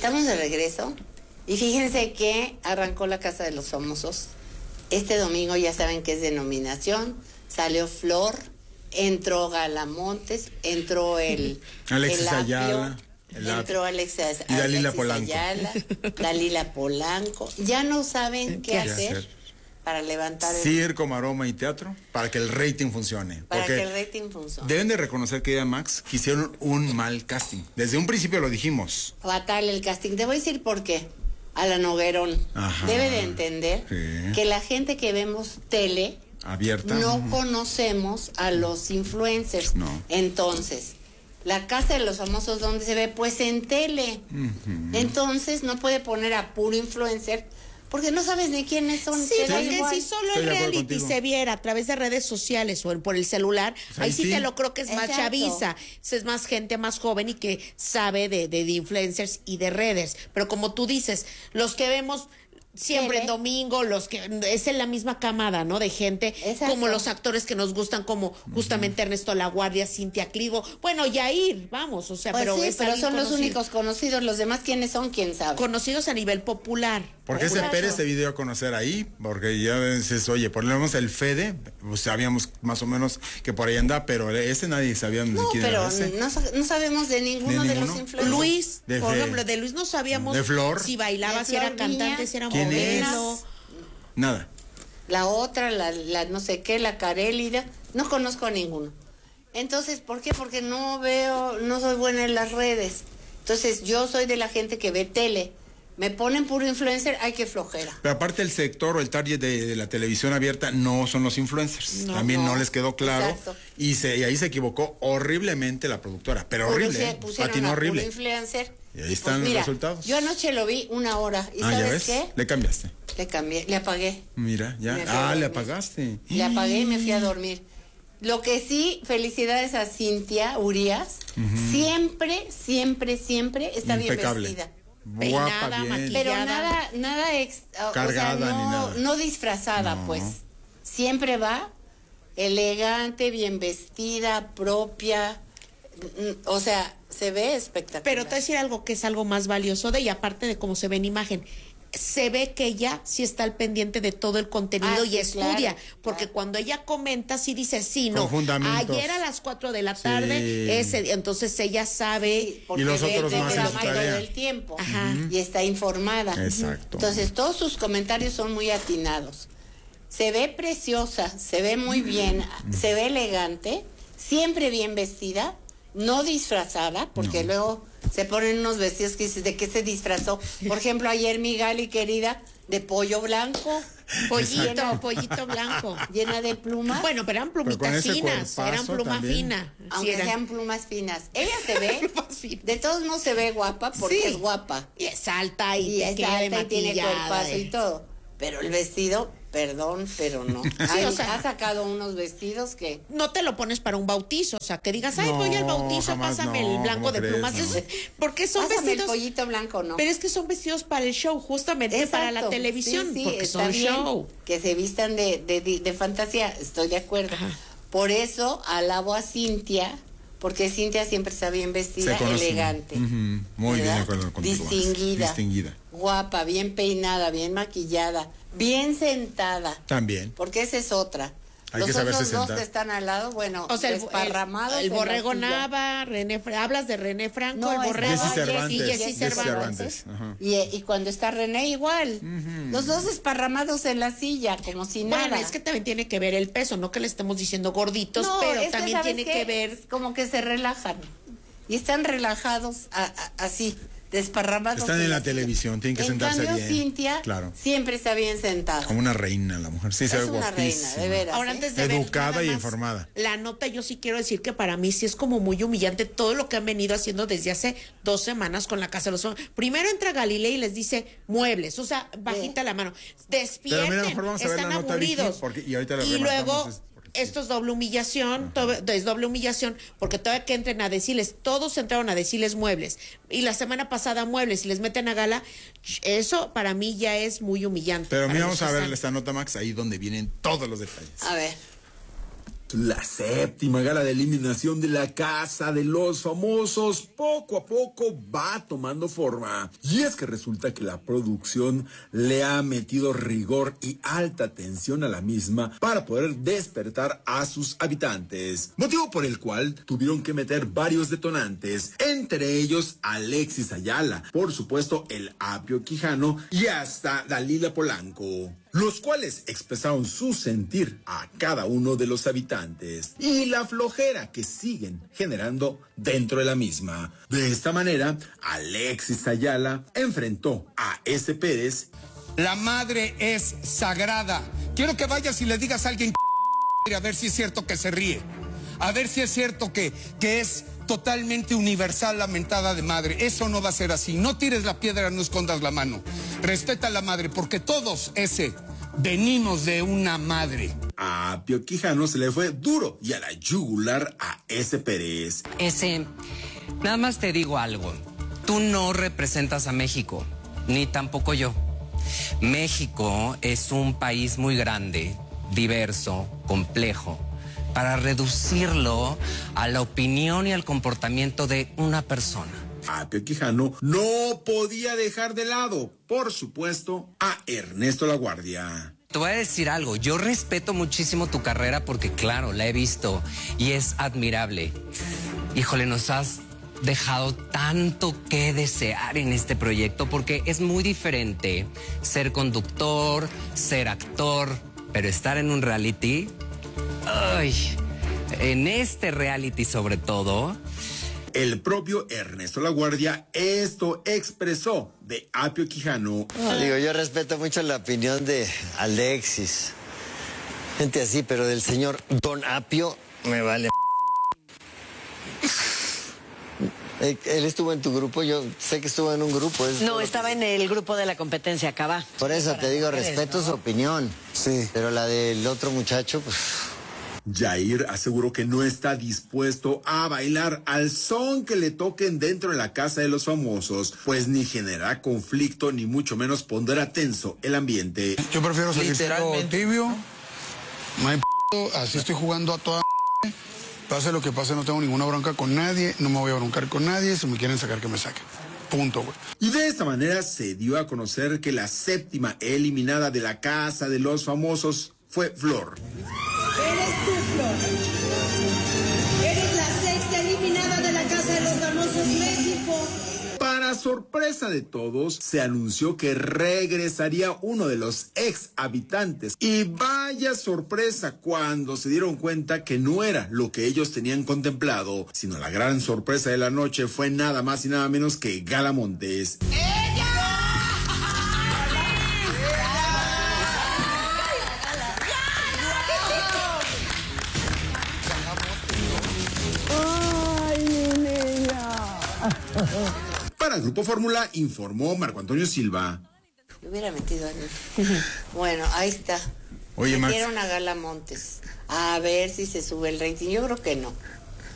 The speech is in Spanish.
Estamos de regreso y fíjense que arrancó la Casa de los Famosos. Este domingo ya saben que es de nominación, salió Flor, entró Gala Montes, entró Alexis Ayala. Entró Alexis y Dalila Polanco. Ayala, Dalila Polanco. Ya no saben qué hacer para levantar circo, maroma y teatro, para que el rating funcione. Para que el rating funcione. Deben de reconocer, querida Max, que hicieron un mal casting. Desde un principio lo dijimos. Fatal el casting. Te voy a decir por qué. Alan Noguerón debe de entender que la gente que vemos tele abierta no conocemos a los influencers. No. Entonces, la Casa de los Famosos, ¿dónde se ve? Pues en tele. Entonces no puede poner a puro influencer porque no sabes ni quiénes son. Sí, porque si solo el reality se viera a través de redes sociales o por el celular, pues ahí sí te lo creo que es más chaviza, es más gente más joven y que sabe de influencers y de redes. Pero como tú dices, los que vemos siempre en domingo, los que es en la misma camada, ¿no? De gente, como los actores que nos gustan, como justamente Ernesto Laguardia, Cintia Clivo, bueno, Yair, vamos, o sea, pues pero sí, pero son los únicos conocidos, los demás quiénes son, quién sabe. Conocidos a nivel popular. Porque ese Pérez se dio a conocer ahí, porque ya dices, oye, ponemos el Fede, pues sabíamos más o menos que por ahí anda, pero ese nadie sabía ni siquiera. Pero no sabemos de ninguno de los influencers. Luis, por ejemplo, de Luis no sabíamos de Flor, si bailaba, si era cantante, si era modelo. Nada. La otra, la no sé qué, la Carélida, no conozco a ninguno. Entonces, ¿por qué? Porque no soy buena en las redes. Entonces, yo soy de la gente que ve tele. Me ponen puro influencer, ay, qué flojera. Pero aparte el sector o el target de la televisión abierta no son los influencers. También no les quedó claro. Exacto. Y ahí se equivocó horriblemente la productora. Pero horrible, patinó horrible. Influencer. Y ahí están los resultados. Yo anoche lo vi 1 hora. ¿Y sabes ¿ya ves? qué? Le cambiaste. Le cambié, le apagué. Mira, ya. Le apagaste. Le apagué y me fui a dormir. Lo que sí, felicidades a Cintia Urías. Siempre está impecable. bien vestida. Peinada, maquillada. Pero nada cargada, ni nada. No disfrazada, pues. Siempre va elegante, bien vestida, propia. O sea, se ve espectacular. Pero te voy a decir algo que es algo más valioso de ella, aparte de cómo se ve en imagen. Se ve que ella sí está al pendiente de todo el contenido y estudia, porque cuando ella comenta sí dice, ayer a las 4 de la tarde, entonces ella sabe, porque y los ve otros el más programa todo el tiempo y está informada. Exacto. Entonces todos sus comentarios son muy atinados. Se ve preciosa, se ve muy bien, se ve elegante, siempre bien vestida, no disfrazada, porque luego se ponen unos vestidos que dices, ¿de qué se disfrazó? Por ejemplo, ayer mi Gali querida, de pollo blanco. Pollito blanco. Llena de plumas. Bueno, pero eran plumitas finas, eran plumas finas. Aunque sean plumas finas. Ella se ve, de todos modos se ve guapa, porque es guapa. Y es alta y tiene cuerpazo y todo. Pero el vestido, perdón, pero no. Ha sacado unos vestidos que... No te lo pones para un bautizo, o sea, que digas, voy al bautizo, pásame el blanco de plumas. Porque son vestidos... el pollito blanco, no. Pero es que son vestidos para el show, justamente para la televisión, porque son show. Que se vistan de fantasía, estoy de acuerdo. Por eso alabo a Cintia, porque Cintia siempre está bien vestida, elegante. Muy bien de acuerdo contigo. Distinguida. Guapa, bien peinada, bien maquillada, bien sentada. También. Porque esa es otra. Hay que saberse sentar. Los dos que están al lado, bueno, o sea, desparramados. El Borrego Nava, hablas de René Franco, el Borrego y Jessy Cervantes. Y cuando está René igual. Los dos desparramados en la silla, como si nada. Bueno, es que también tiene que ver el peso, no que le estemos diciendo gorditos, pero también tiene que ver... Como que se relajan. Y están relajados así. Desparramados. Están en la televisión, tienen que sentarse bien. Cintia siempre está bien sentada. Como una reina la mujer, sí, se ve guapísima. Reina, de veras. Ahora, antes de educada y informada. La nota, yo sí quiero decir que para mí sí es como muy humillante todo lo que han venido haciendo desde hace 2 semanas con la Casa de los Famosos. Primero entra Galilea y les dice muebles, o sea, bajita la mano. Despierten, pero mira, mejor vamos a ver están la nota, aburridos. Vicky, y ahorita y luego... Esto es doble humillación, es doble humillación, porque todavía que entren a decirles, todos entraron a decirles muebles, y la semana pasada muebles, y les meten a Gala, eso para mí ya es muy humillante. Pero mira, vamos a ver esta nota, Max, ahí donde vienen todos los detalles. A ver. La séptima gala de eliminación de la Casa de los Famosos poco a poco va tomando forma. Y es que resulta que la producción le ha metido rigor y alta tensión a la misma para poder despertar a sus habitantes. Motivo por el cual tuvieron que meter varios detonantes, entre ellos Alexis Ayala, por supuesto el Apio Quijano y hasta Dalila Polanco, los cuales expresaron su sentir a cada uno de los habitantes y la flojera que siguen generando dentro de la misma. De esta manera, Alexis Ayala enfrentó a S. Pérez. La madre es sagrada. Quiero que vayas y le digas a alguien a ver si es cierto que se ríe. A ver si es cierto que es totalmente universal la mentada de madre. Eso no va a ser así. No tires la piedra, no escondas la mano. Respeta a la madre, porque todos venimos de una madre. A Apio Quijano se le fue duro y a la yugular a S. Pérez. Nada más te digo algo. Tú no representas a México, ni tampoco yo. México es un país muy grande, diverso, complejo, para reducirlo a la opinión y al comportamiento de una persona. Apio Quijano no podía dejar de lado, por supuesto, a Ernesto La Guardia. Te voy a decir algo, yo respeto muchísimo tu carrera porque claro, la he visto y es admirable. Híjole, nos has dejado tanto que desear en este proyecto porque es muy diferente ser conductor, ser actor, pero estar en un reality, ay, en este reality sobre todo. El propio Ernesto La Guardia esto expresó de Apio Quijano. Yo respeto mucho la opinión de Alexis, gente así, pero del señor Don Apio me vale. Él estuvo en tu grupo, yo sé que estuvo en un grupo. No, estaba en el grupo de la competencia, acá. Por eso te digo, respeto su opinión. Sí. Pero la del otro muchacho, pues... Jair aseguró que no está dispuesto a bailar al son que le toquen dentro de la Casa de los Famosos, pues ni generará conflicto ni mucho menos pondrá tenso el ambiente. Yo prefiero seguir siendo tibio, no hay así estoy jugando a toda pase lo que pase, no tengo ninguna bronca con nadie, no me voy a broncar con nadie, si me quieren sacar que me saquen. Punto, güey. Y de esta manera se dio a conocer que la séptima eliminada de la Casa de los Famosos fue Flor. Eres tú, Flor. Eres la sexta eliminada de la Casa de los Famosos México. Para sorpresa de todos, se anunció que regresaría uno de los ex habitantes. Y vaya sorpresa cuando se dieron cuenta que no era lo que ellos tenían contemplado, sino la gran sorpresa de la noche fue nada más y nada menos que Gala Montes. Para el Grupo Fórmula informó Marco Antonio Silva. Me hubiera metido ahí. Bueno, ahí está. Oye, Metieron a Gala Montes. A ver si se sube el rating. Yo creo que no.